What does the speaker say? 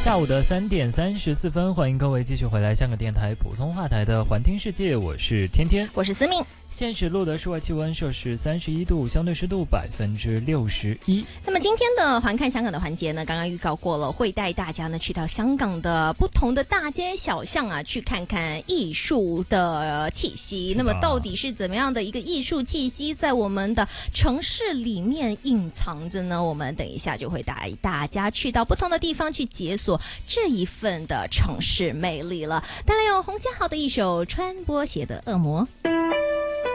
下午的3点34分，欢迎各位继续回来香港电台普通话台的环听世界，我是天天， 我是思敏。 现时录的室外气温摄氏31度，相对湿度61%。 那么今天的环看香港的环节呢，刚刚预告过了，会带大家呢去到香港的不同的大街小巷啊，去看看艺术的气息。那么到底是怎么样的一个艺术气息在我们的城市里面隐藏着呢？我们等一下就会带大家去到不同的地方去解锁这一份的城市魅力了。带来有洪家豪的一首《穿波鞋的恶魔》。